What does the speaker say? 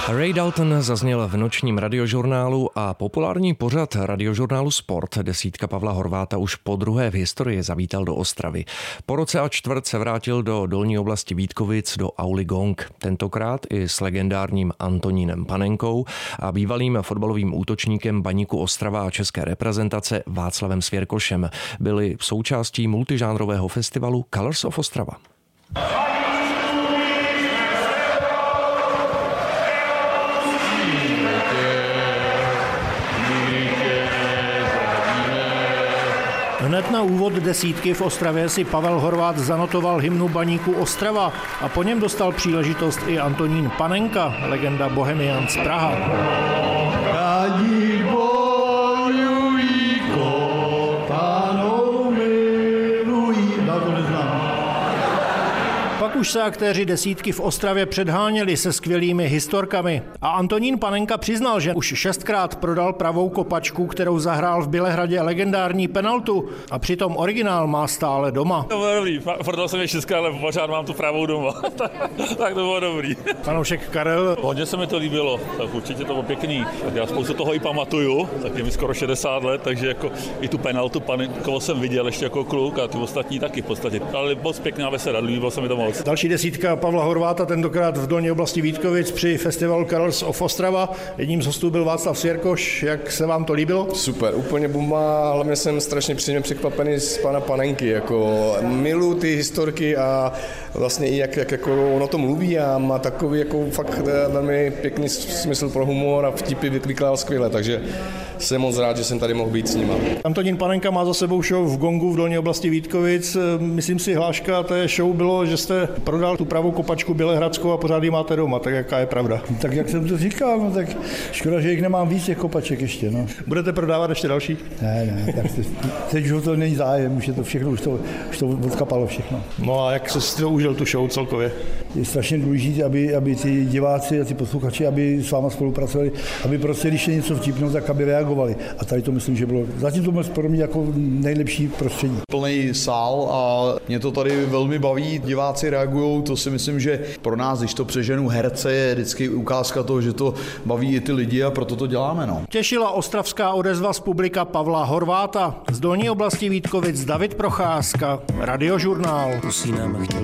Ray Dalton zazněl v nočním radiožurnálu a populární pořad radiožurnálu Sport desítka Pavla Horváta už podruhé v historii zavítal do Ostravy. Po roce a čtvrt se vrátil do dolní oblasti Vítkovic do auly Gong. Tentokrát i s legendárním Antonínem Panenkou a bývalým fotbalovým útočníkem Baníku Ostrava a české reprezentace Václavem Svěrkošem. Byli součástí multižánrového festivalu Colors of Ostrava. Hned na úvod desítky v Ostravě si Pavel Horvát zanotoval hymnu Baníku Ostrava a po něm dostal příležitost i Antonín Panenka, legenda Bohemians Praha. Pak už se aktéři desítky v Ostravě předháněli se skvělými historkami. A Antonín Panenka přiznal, že už 6krát prodal pravou kopačku, kterou zahrál v Bělehradě legendární penaltu, a přitom originál má stále doma. To bylo dobrý, prodal jsem je 6krát, ale pořád mám tu pravou doma. Tak to bylo dobrý. Fanoušek Karel. Hodně se mi to líbilo, tak určitě to bylo pěkný. Tak já spoustu toho i pamatuju, tak je mi skoro 60 let, takže jako i tu penaltu Panenkovo jsem viděl ještě jako kluk a ty ostatní taky v podstatě. Ale moc pěkná beseda, líbilo se mi to moc. Další desítka Pavla Horváta, tentokrát v dolní oblasti Vítkovic při festivalu Colors of Ostrava. Jedním z hostů byl Václav Svěrkoš. Jak se vám to líbilo? Super, úplně bomba, hlavně jsem strašně příjemně překvapený z pana Panenky. Jako miluji ty historky a vlastně i jak jako on o tom mluví a má takový jako fakt velmi pěkný smysl pro humor a vtipy vykládal skvěle, takže jsem moc rád, že jsem tady mohl být s nima. Antonín Panenka má za sebou show v Gongu v dolní oblasti Vítkovic. Myslím si, hláška té show bylo, že jste prodal tu pravou kopačku bělehradskou a pořád ji máte doma, tak jaká je pravda? Tak jak jsem to říkal, no tak škoda, že jich nemám víc těch kopaček ještě, no. Budete prodávat ještě další? Ne, tak teď už to není zájem, už je to všechno, už to odkapalo všechno. No a jak jste to užil tu show celkově? Je strašně důležité, aby ty diváci a ty posluchači, aby s váma spolupracovali, aby prostě, když je něco vtipného, tak aby reagovali. A tady to myslím, že bylo, zatím to bylo pro mě jako nejlepší prostředí. Plný sál a mě to tady velmi baví, diváci reagují, to si myslím, že pro nás, když to přeženu herce, je vždycky ukázka toho, že to baví i ty lidi a proto to děláme. No. Těšila ostravská odezva z publika Pavla Horváta. Z dolní oblasti Vítkovic David Procházka, Radiožurnál.